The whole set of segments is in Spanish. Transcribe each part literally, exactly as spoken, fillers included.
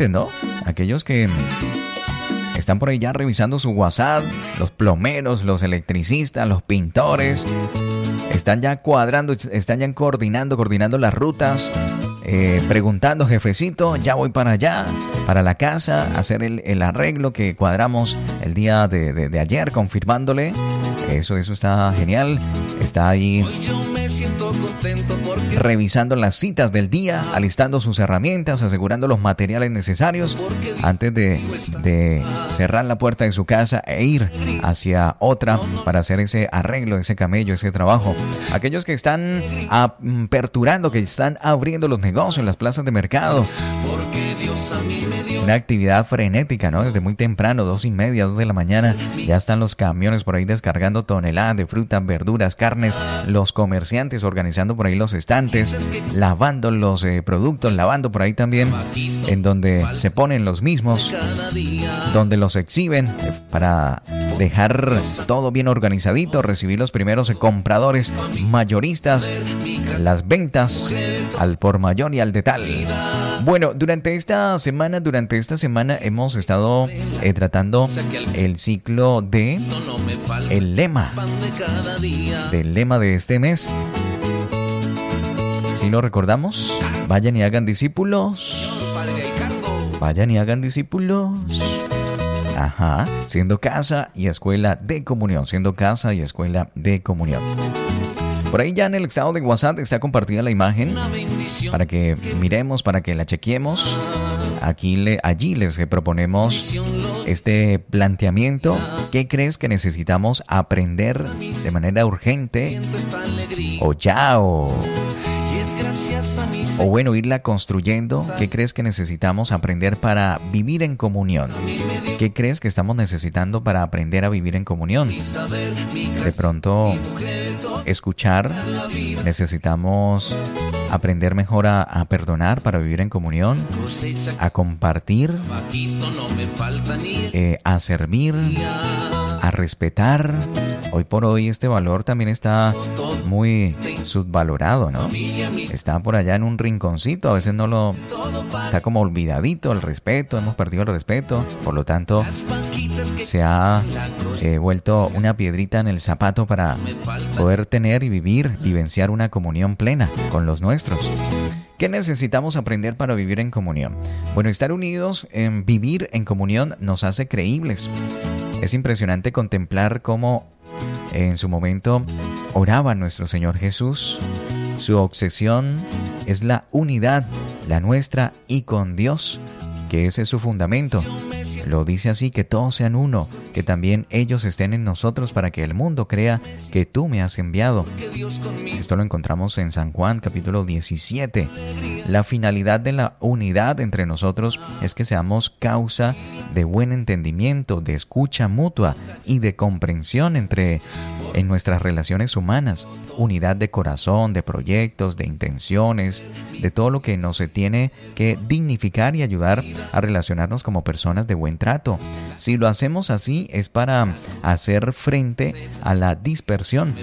pendientes, ¿no? Aquellos que están por ahí ya revisando su WhatsApp, los plomeros, los electricistas, los pintores, están ya cuadrando, están ya coordinando, coordinando las rutas, eh, preguntando, jefecito, ya voy para allá, para la casa, hacer el, el arreglo que cuadramos el día de, de, de ayer, confirmándole. Eso, eso está genial. Está ahí revisando las citas del día, alistando sus herramientas, asegurando los materiales necesarios antes de, de cerrar la puerta de su casa e ir hacia otra para hacer ese arreglo, ese camello, ese trabajo. Aquellos que están aperturando, que están abriendo los negocios, las plazas de mercado. Una actividad frenética, ¿no? Desde muy temprano, dos y media, dos de la mañana, ya están los camiones por ahí descargando toneladas de frutas, verduras, carnes, los comerciantes organizando por ahí los estantes, lavando los eh, productos, lavando por ahí también en donde se ponen los mismos, donde los exhiben eh, para dejar todo bien organizadito, recibir los primeros eh, compradores mayoristas, las ventas al por mayor y al de tal. Bueno, durante esta semana, durante esta semana hemos estado eh, tratando el ciclo de el lema, del lema de este mes. Si lo recordamos, vayan y hagan discípulos, vayan y hagan discípulos. Ajá, siendo casa y escuela de comunión, siendo casa y escuela de comunión. Por ahí ya en el estado de WhatsApp está compartida la imagen para que miremos, para que la chequeemos. Aquí le, allí les proponemos este planteamiento. ¿Qué crees que necesitamos aprender de manera urgente? O ya, o... O bueno, irla construyendo. ¿Qué crees que necesitamos aprender para vivir en comunión? ¿Qué crees que estamos necesitando para aprender a vivir en comunión? De pronto, escuchar. Necesitamos aprender mejor a, a perdonar para vivir en comunión, a compartir, eh, a servir, a respetar. Hoy por hoy este valor también está muy subvalorado, ¿no? Está por allá en un rinconcito, a veces no lo... Está como olvidadito el respeto, hemos perdido el respeto, por lo tanto se ha eh, vuelto una piedrita en el zapato para poder tener y vivir, vivenciar una comunión plena con los nuestros. ¿Qué necesitamos aprender para vivir en comunión? Bueno, estar unidos, en vivir en comunión nos hace creíbles. Es impresionante contemplar cómo en su momento oraba nuestro Señor Jesús. Su obsesión es la unidad, la nuestra y con Dios, que ese es su fundamento. Lo dice así, que todos sean uno, que también ellos estén en nosotros para que el mundo crea que tú me has enviado. Esto lo encontramos en San Juan capítulo diecisiete. La finalidad de la unidad entre nosotros es que seamos causa de buen entendimiento, de escucha mutua y de comprensión entre en nuestras relaciones humanas. Unidad de corazón, de proyectos, de intenciones, de todo lo que nos tiene que dignificar y ayudar a relacionarnos como personas de buen trato. Si lo hacemos así es para hacer frente a la dispersión,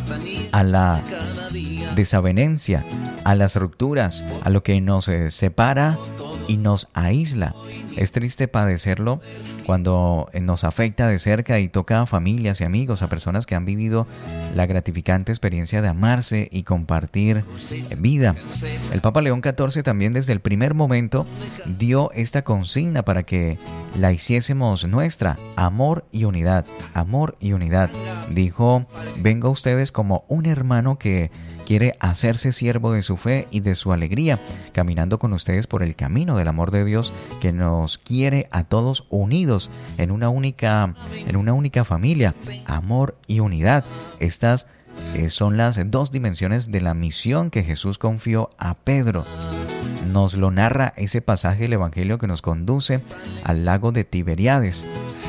a la desavenencia, a las rupturas, a lo que nos eh, separa y nos aísla. Es triste padecerlo cuando nos afecta de cerca y toca a familias y amigos, a personas que han vivido la gratificante experiencia de amarse y compartir vida. El Papa León catorce también desde el primer momento dio esta consigna para que la hiciésemos nuestra: amor y unidad, amor y unidad. Dijo: vengo a ustedes como un hermano que quiere hacerse siervo de su fe y de su alegría, caminando con ustedes por el camino del amor de Dios, que nos quiere a todos unidos en una única, en una única familia. Amor y unidad. Estas eh, son las dos dimensiones de la misión que Jesús confió a Pedro. Nos lo narra ese pasaje del Evangelio que nos conduce al lago de Tiberíades,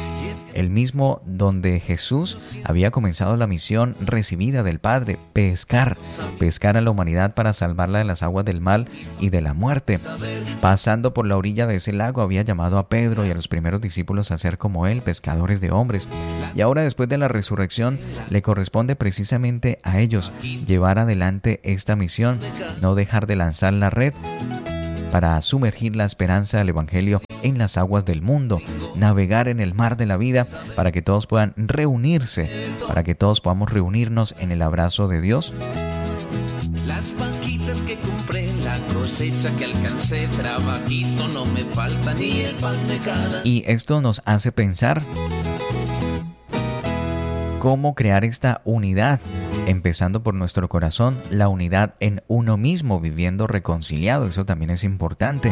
el mismo donde Jesús había comenzado la misión recibida del Padre: pescar, pescar a la humanidad para salvarla de las aguas del mal y de la muerte. Pasando por la orilla de ese lago, había llamado a Pedro y a los primeros discípulos a ser como él, pescadores de hombres. Y ahora, después de la resurrección, le corresponde precisamente a ellos llevar adelante esta misión, no dejar de lanzar la red, para sumergir la esperanza del Evangelio en las aguas del mundo, navegar en el mar de la vida para que todos puedan reunirse, para que todos podamos reunirnos en el abrazo de Dios. Las vaquitas que compré, la cosecha que alcancé, trabajito no me falta ni el pan de cada. Y esto nos hace pensar cómo crear esta unidad, empezando por nuestro corazón, la unidad en uno mismo, viviendo reconciliado. Eso también es importante.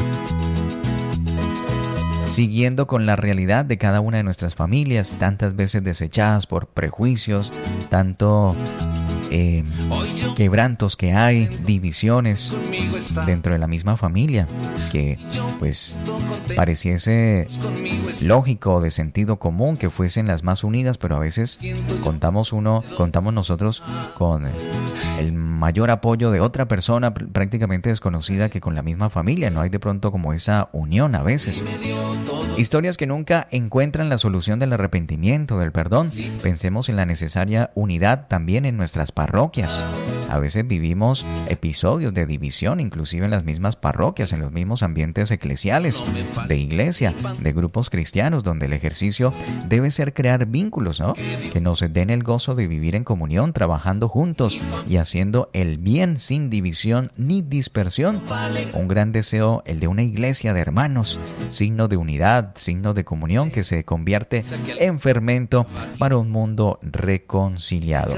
Siguiendo con la realidad de cada una de nuestras familias, tantas veces desechadas por prejuicios, tanto eh, quebrantos que hay, divisiones dentro de la misma familia, que pues pareciese lógico, de sentido común, que fuesen las más unidas, pero a veces contamos uno, contamos nosotros con el mayor apoyo de otra persona prácticamente desconocida que con la misma familia. No hay de pronto como esa unión a veces. Historias que nunca encuentran la solución del arrepentimiento, del perdón. Pensemos en la necesaria unidad también en nuestras parroquias. A veces vivimos episodios de división, inclusive en las mismas parroquias, en los mismos ambientes eclesiales, de iglesia, de grupos cristianos, donde el ejercicio debe ser crear vínculos, ¿no? Que nos den el gozo de vivir en comunión, trabajando juntos y haciendo el bien sin división ni dispersión. Un gran deseo, el de una iglesia de hermanos, signo de unidad, signo de comunión que se convierte en fermento para un mundo reconciliado.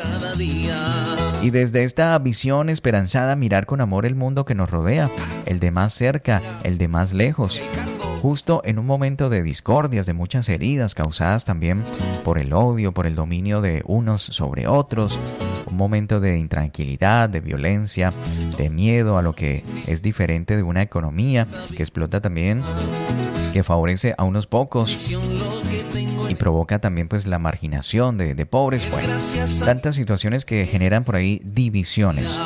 Y desde esta visión esperanzada, mirar con amor el mundo que nos rodea, el de más cerca, el de más lejos. Justo en un momento de discordias, de muchas heridas causadas también por el odio, por el dominio de unos sobre otros, un momento de intranquilidad, de violencia, de miedo a lo que es diferente, de una economía que explota también, que favorece a unos pocos y provoca también pues la marginación de, de pobres. Bueno, tantas situaciones que generan por ahí divisiones.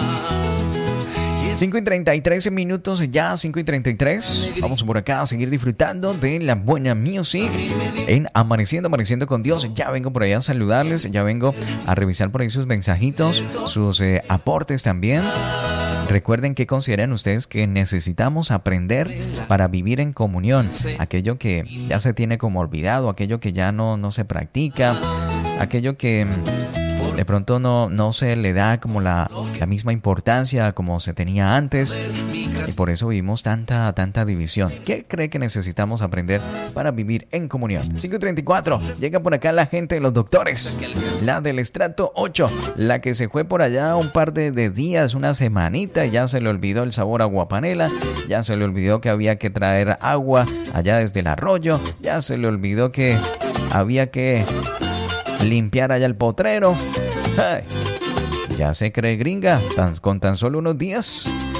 cinco y treinta y tres minutos ya, cinco y treinta y tres. Vamos por acá a seguir disfrutando de la buena music en Amaneciendo, Amaneciendo con Dios. Ya vengo por allá a saludarles, ya vengo a revisar por ahí sus mensajitos, sus eh, aportes también. Recuerden que consideran ustedes que necesitamos aprender para vivir en comunión. Aquello que ya se tiene como olvidado, aquello que ya no, no se practica, aquello que de pronto no, no se le da como la, la misma importancia como se tenía antes. Y por eso vivimos tanta, tanta división. ¿Qué cree que necesitamos aprender para vivir en comunión? cinco y treinta y cuatro. Llega por acá la gente de los doctores. La del estrato ocho. La que se fue por allá un par de, de días, una semanita. Ya se le olvidó el sabor a aguapanela. Ya se le olvidó que había que traer agua allá desde el arroyo. Ya se le olvidó que había que limpiar allá el potrero. Ay, ya se cree gringa tan, con tan solo unos días.